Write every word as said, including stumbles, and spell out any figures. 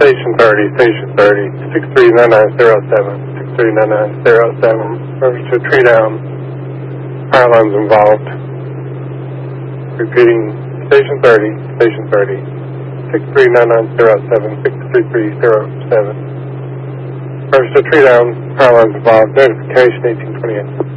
Station thirty, Station thirty, six three nine nine zero seven, six three nine nine zero seven. Reference to a tree down. Power lines involved. Repeating, Station thirty, Station thirty, six three nine nine zero seven, six three three zero seven. Reference to a tree down. Power lines involved. Notification eighteen twenty-eight.